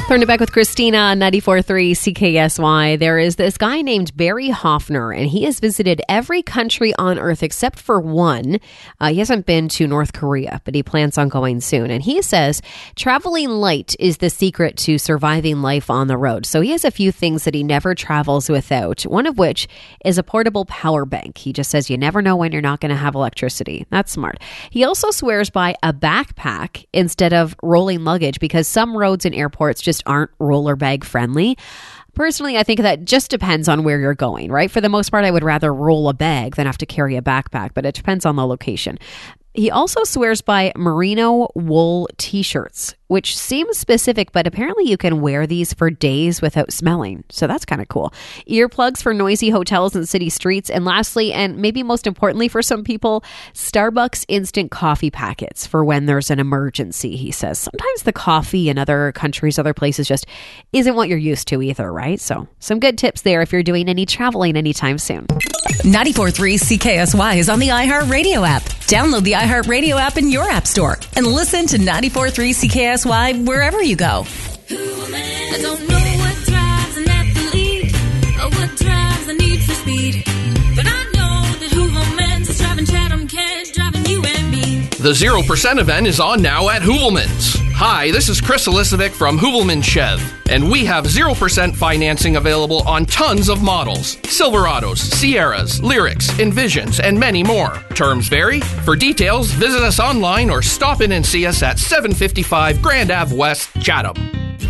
Turn it back with Christina on 94.3 CKSY. There is this guy named Barry Hoffner, and he has visited every country on Earth except for one. He hasn't been to North Korea, but he plans on going soon. And he says traveling light is the secret to surviving life on the road. So he has a few things that he never travels without, one of which is a portable power bank. He just says you never know when you're not going to have electricity. That's smart. He also swears by a backpack instead of rolling luggage because some roads and airports just aren't roller bag friendly. Personally, I think that just depends on where you're going, right? For the most part, I would rather roll a bag than have to carry a backpack, but it depends on the location. He also swears by merino wool t-shirts, which seems specific, but apparently you can wear these for days without smelling. So that's kind of cool. Earplugs for noisy hotels and city streets. And lastly, and maybe most importantly for some people, Starbucks instant coffee packets for when there's an emergency, he says. Sometimes the coffee in other countries, other places just isn't what you're used to either, right? So some good tips there if you're doing any traveling anytime soon. 94.3 CKSY is on the iHeartRadio app. Download the iHeartRadio app in your app store and listen to 94.3 CKSY wherever you go. I don't know what drives an athlete or what drives the need for speed, but I know that Hooverman's is driving Chatham Kent, driving you and me. The 0% event is on now at Hoovelman's. Hi, this is Chris Elisovic from Hoovelman Chev, and we have 0% financing available on tons of models. Silverados, Sierras, Lyrics, Envisions, and many more. Terms vary. For details, visit us online or stop in and see us at 755 Grand Ave West, Chatham.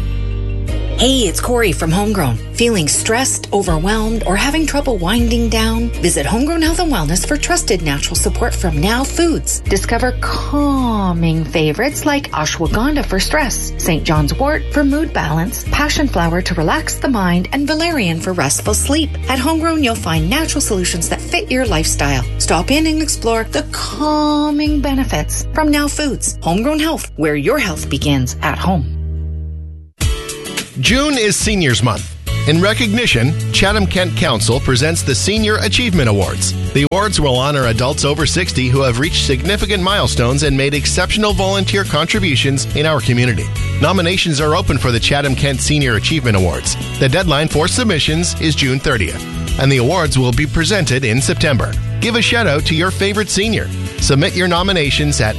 Hey, it's Corey from Homegrown. Feeling stressed, overwhelmed, or having trouble winding down? Visit Homegrown Health and Wellness for trusted natural support from Now Foods. Discover calming favorites like ashwagandha for stress, St. John's wort for mood balance, passion flower to relax the mind, and valerian for restful sleep. At Homegrown, you'll find natural solutions that fit your lifestyle. Stop in and explore the calming benefits from Now Foods. Homegrown Health, where your health begins at home. June is Seniors Month. In recognition, Chatham Kent Council presents the Senior Achievement Awards. The awards will honor adults over 60 who have reached significant milestones and made exceptional volunteer contributions in our community. Nominations are open for the Chatham Kent Senior Achievement Awards. The deadline for submissions is June 30th, and the awards will be presented in September. Give a shout out to your favorite senior. Submit your nominations at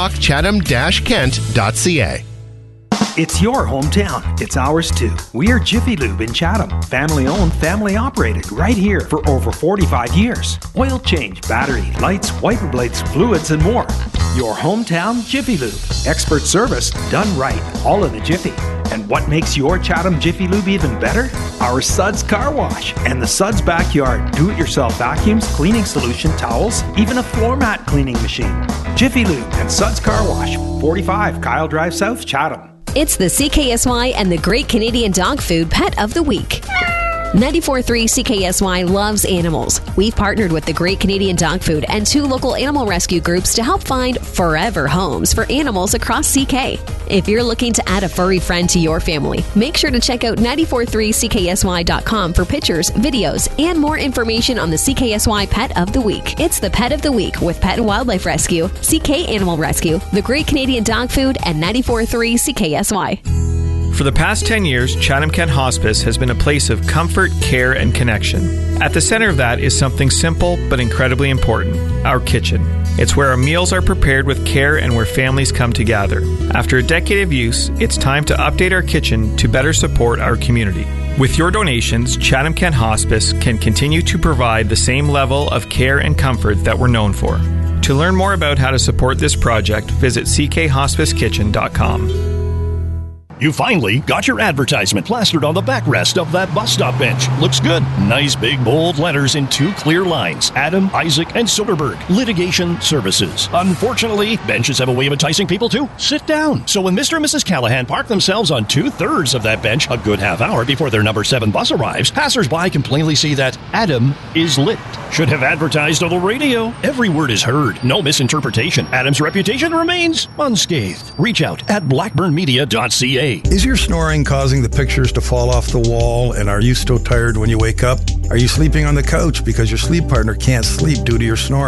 letstalkchatham-kent.ca. It's your hometown. It's ours too. We are Jiffy Lube in Chatham. Family owned, family operated, right here for over 45 years. Oil change, battery, lights, wiper blades, fluids, and more. Your hometown Jiffy Lube. Expert service done right, all in a jiffy. And what makes your Chatham Jiffy Lube even better? Our Suds Car Wash and the Suds Backyard Do-It-Yourself vacuums, cleaning solution, towels, even a floor mat cleaning machine. Jiffy Lube and Suds Car Wash, 45 Kyle Drive South, Chatham. It's the CKSY and the Great Canadian Dog Food Pet of the Week. 94.3 CKSY loves animals. We've partnered with the Great Canadian Dog Food and 2 local animal rescue groups to help find forever homes for animals across CK. If you're looking to add a furry friend to your family, make sure to check out 943CKSY.com for pictures, videos, and more information on the CKSY Pet of the Week. It's the Pet of the Week with Pet and Wildlife Rescue, CK Animal Rescue, the Great Canadian Dog Food, and 94.3 CKSY. For the past 10 years, Chatham Kent Hospice has been a place of comfort, care, and connection. At the center of that is something simple but incredibly important, our kitchen. It's where our meals are prepared with care and where families come to gather. After a decade of use, it's time to update our kitchen to better support our community. With your donations, Chatham Kent Hospice can continue to provide the same level of care and comfort that we're known for. To learn more about how to support this project, visit ckhospicekitchen.com. You finally got your advertisement plastered on the backrest of that bus stop bench. Looks good. Nice big bold letters in 2 clear lines. Adam, Isaac, and Soderberg. Litigation Services. Unfortunately, benches have a way of enticing people to sit down. So when Mr. and Mrs. Callahan park themselves on 2/3 of that bench a good half hour before their number 7 bus arrives, passers-by can plainly see that Adam is lit. Should have advertised on the radio. Every word is heard. No misinterpretation. Adam's reputation remains unscathed. Reach out at blackburnmedia.ca. Is your snoring causing the pictures to fall off the wall, and are you so tired when you wake up? Are you sleeping on the couch because your sleep partner can't sleep due to your snoring?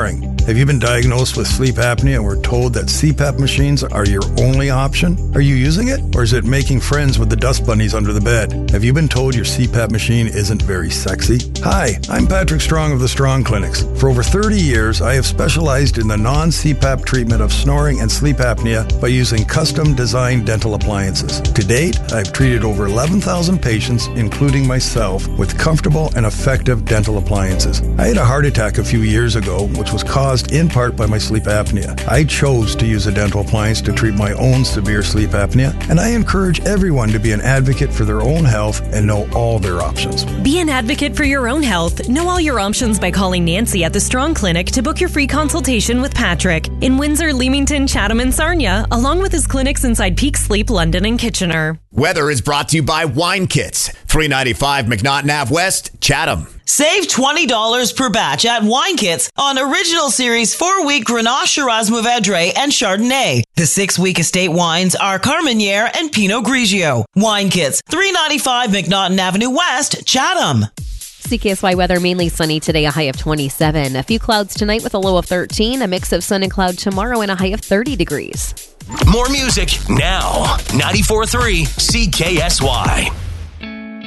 Have you been diagnosed with sleep apnea and were told that CPAP machines are your only option? Are you using it, or is it making friends with the dust bunnies under the bed? Have you been told your CPAP machine isn't very sexy? Hi, I'm Patrick Strong of the Strong Clinics. For over 30 years, I have specialized in the non-CPAP treatment of snoring and sleep apnea by using custom-designed dental appliances. To date, I've treated over 11,000 patients, including myself, with comfortable and effective dental appliances. I had a heart attack a few years ago, which was caused in part by my sleep apnea. I chose to use a dental appliance to treat my own severe sleep apnea, and I encourage everyone to be an advocate for their own health and know all their options. Be an advocate for your own health. Know all your options by calling Nancy at the Strong Clinic to book your free consultation with Patrick in Windsor, Leamington, Chatham, and Sarnia, along with his clinics inside Peak Sleep, London, and Kitchener. Weather is brought to you by Wine Kits, 395 McNaughton Ave West, Chatham. Save $20 per batch at Wine Kits on Original Series 4-week Grenache, Shiraz, Mourvedre, and Chardonnay. The 6-week estate wines are Carmenere and Pinot Grigio. Wine Kits, 395 McNaughton Avenue West, Chatham. CKSY weather, mainly sunny today, a high of 27. A few clouds tonight with a low of 13. A mix of sun and cloud tomorrow and a high of 30 degrees. More music now. 94.3 CKSY.